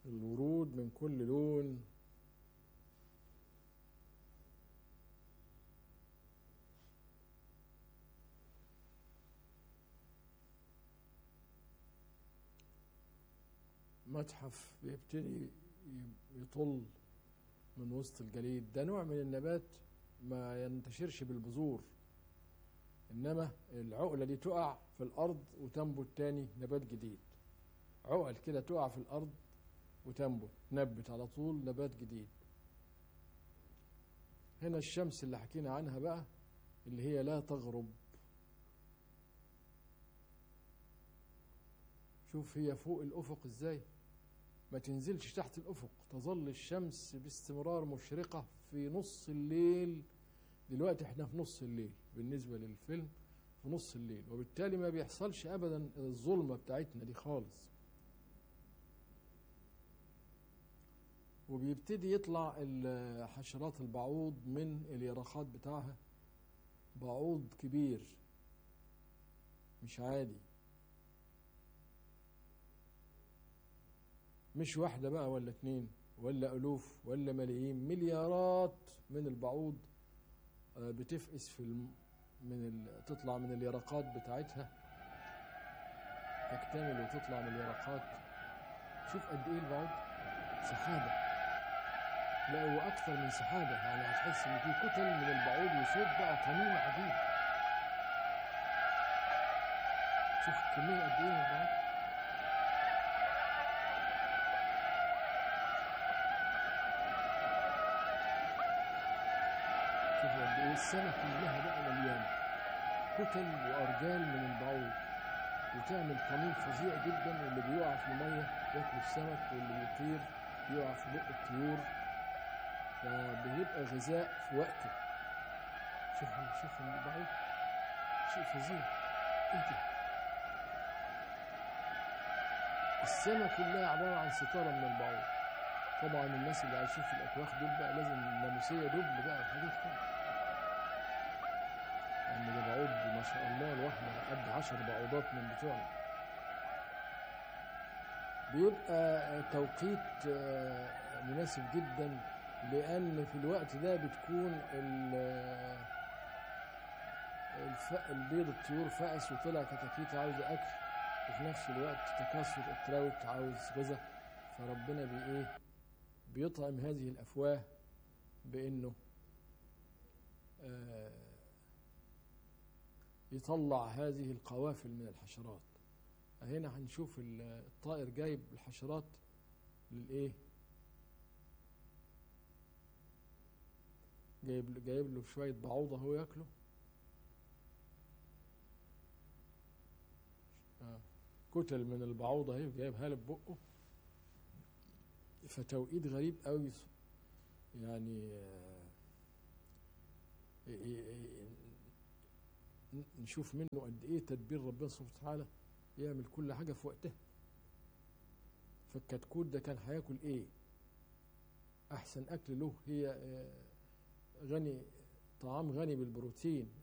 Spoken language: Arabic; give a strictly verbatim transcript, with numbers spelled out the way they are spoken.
الورود من كل لون. متحف بيبتدي يطل من وسط الجليد. ده نوع من النبات ما ينتشرش بالبذور، إنما العقلة دي تقع في الأرض وتنبت تاني نبات جديد. عقل كده تقع في الأرض وتنبت، نبت على طول نبات جديد. هنا الشمس اللي حكينا عنها بقى، اللي هي لا تغرب. شوف هي فوق الأفق إزاي، ما تنزلش تحت الأفق، تظل الشمس باستمرار مشرقة في نص الليل. دلوقتي احنا في نص الليل بالنسبة للفيلم، في نص الليل، وبالتالي ما بيحصلش أبدا الظلمة بتاعتنا دي خالص. وبيبتدي يطلع حشرات البعوض من اليرقات بتاعها. بعوض كبير مش عادي، مش واحدة بقى ولا اتنين ولا ألوف ولا ملايين، مليارات من البعوض بتفقس في الم... من ال... تطلع من اليرقات بتاعتها، تكتمل وتطلع من اليرقات. شوف قد ايه البعوض، سحابة، لا هو أكثر من سحابة، يعني هتحس إن في كتل من البعوض وصوت بقى طنين عجيب. شوف كمية قد ايه من البعوض. السنة كلها بقى مليانة كتل وأرجال من البعوض، وتعمل طنين فظيع جدا. واللي بيقع في المية ياكل السمك، واللي بيطير بيقع في بق الطيور، فبيبقى غذاء في وقته. شوف شوف البعوض شيء فظيع. انت السنة كلها عبارة عن ستارة من البعوض. طبعا الناس اللي عايشين في الأكواخ دول بقى لازم الناموسية دبل بقى وحاجات كده، يعني ده بعوض ما شاء الله الواحدة قد عشر بعوضات من بتوعنا. بيبقى توقيت مناسب جدا، لأن في الوقت ده بتكون البيض الطيور فأس وطلع كتاكيت عاوزة أكل، وفي نفس الوقت تكاثر التراوت عاوز غذاء. فربنا بإيه بيطعم هذه الأفواه بأنه يطلع هذه القوافل من الحشرات. هنا هنشوف الطائر جايب الحشرات للإيه، جايب جايب له شوية بعوضة هو ياكله. آه. كتل من البعوضة اهي جايبها له ببقه. فتوقيت غريب قوي يعني. نشوف منه قد ايه تدبير ربنا سبحانه وتعالى، يعمل كل حاجة في وقتها. فالكتكوت ده كان هياكل ايه؟ احسن اكل له هي غني طعام غني بالبروتين